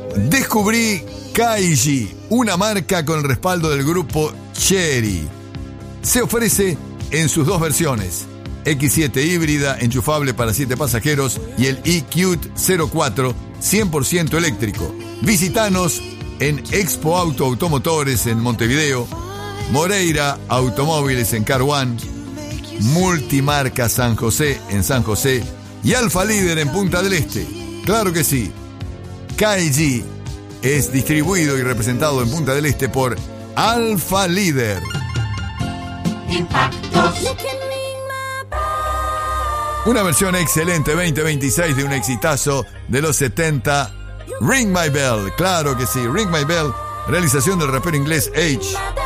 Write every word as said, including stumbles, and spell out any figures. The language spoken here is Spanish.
Descubrí Kaiji, una marca con el respaldo del grupo Chery. Se ofrece en sus dos versiones, equis siete híbrida, enchufable para siete pasajeros, y el E-Qute cero cuatro, cien por ciento eléctrico. Visítanos en Expo Auto Automotores en Montevideo, Moreira Automóviles en Car One, Multimarca San José en San José y Alfa Líder en Punta del Este. Claro que sí. Kaiji es distribuido y representado en Punta del Este por Alfa Líder. Impactos. Una versión excelente veinte veintiséis de un exitazo de los setenta, Ring My Bell. Claro que sí, Ring My Bell, realización del rapero inglés H.